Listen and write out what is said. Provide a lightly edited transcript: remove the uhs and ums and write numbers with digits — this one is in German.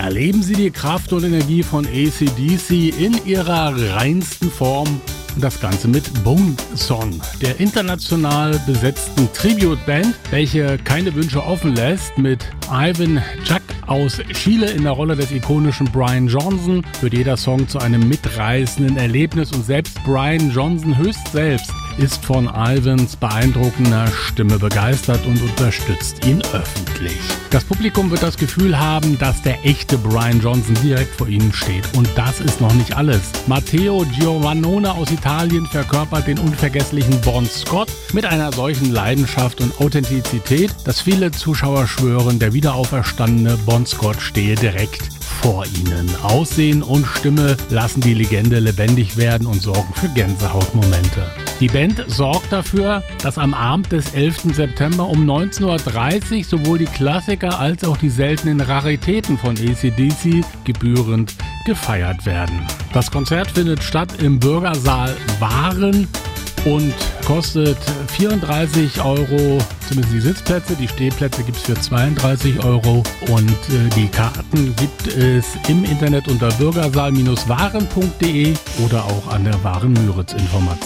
Erleben Sie die Kraft und Energie von AC/DC in ihrer reinsten Form. Und das Ganze mit Bone Song, der international besetzten Tribute-Band, welche keine Wünsche offen lässt, mit Ivan Chuck aus Chile in der Rolle des ikonischen Brian Johnson, wird jeder Song zu einem mitreißenden Erlebnis und selbst Brian Johnson höchst selbst ist von Ivans beeindruckender Stimme begeistert und unterstützt ihn öffentlich. Das Publikum wird das Gefühl haben, dass der echte Brian Johnson direkt vor ihnen steht. Und das ist noch nicht alles. Matteo Giovannone aus Italien verkörpert den unvergesslichen Bon Scott mit einer solchen Leidenschaft und Authentizität, dass viele Zuschauer schwören, der wiederauferstandene Bon Scott stehe direkt vor ihnen. Aussehen und Stimme lassen die Legende lebendig werden und sorgen für Gänsehautmomente. Die Band sorgt dafür, dass am Abend des 11. September um 19.30 Uhr sowohl die Klassiker als auch die seltenen Raritäten von AC/DC gebührend gefeiert werden. Das Konzert findet statt im Bürgersaal Waren und kostet 34 €, zumindest die Sitzplätze. Die Stehplätze gibt es für 32 € und die Karten gibt es im Internet unter bürgersaal-waren.de oder auch an der Waren-Müritz-Information.